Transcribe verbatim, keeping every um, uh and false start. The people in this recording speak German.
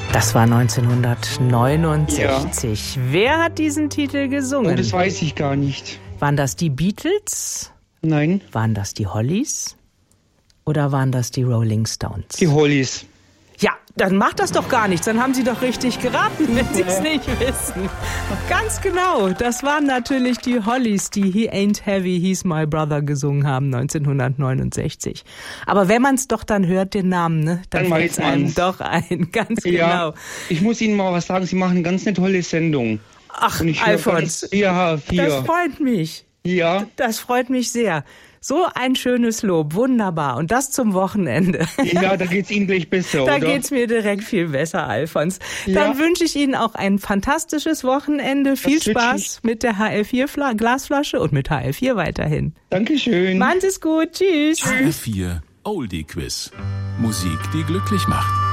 Das war neunzehnhundertneunundsechzig. Ja. Wer hat diesen Titel gesungen? Oh, das weiß ich gar nicht. Waren das die Beatles? Nein. Waren das die Hollies? Oder waren das die Rolling Stones? Die Hollies. Ja, dann macht das doch gar nichts. Dann haben Sie doch richtig geraten, wenn Sie es nicht wissen. Ganz genau. Das waren natürlich die Hollies, die He Ain't Heavy, He's My Brother gesungen haben neunzehnhundertneunundsechzig. Aber wenn man es doch dann hört, den Namen, ne, dann, dann fällt es einem doch ein. Ganz ja, genau. Ich muss Ihnen mal was sagen. Sie machen eine ganz eine tolle Sendung. Ach, Alfons, ja, das freut mich. Ja. Das freut mich sehr. So ein schönes Lob, wunderbar. Und das zum Wochenende. Ja, da geht's Ihnen gleich besser, da oder? Da geht's mir direkt viel besser, Alfons. Ja. Dann wünsche ich Ihnen auch ein fantastisches Wochenende. Das viel Spaß mit der H L vier Glasflasche und mit H L vier weiterhin. Dankeschön. Machen Sie es gut. Tschüss. H L vier Oldie Quiz. Musik, die glücklich macht.